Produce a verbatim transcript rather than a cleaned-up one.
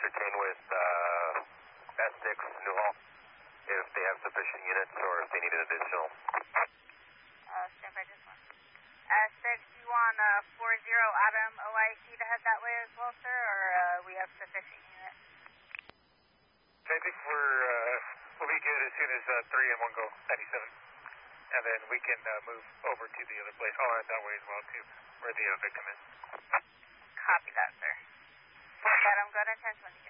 ascertain with uh, S six Newhall if they have sufficient units or if they need an additional. Uh, stand by just one. S six, you want uh, four zero Adam O I C to head that way as well, sir, or uh, we have sufficient units? I think we're, uh, we'll be good as soon as uh, three and one go ninety-seven. And then we can uh, move over to the other place. I'll head that way as well, too, where the uh, victim is. Copy that, sir. Adam, go to ten twenty.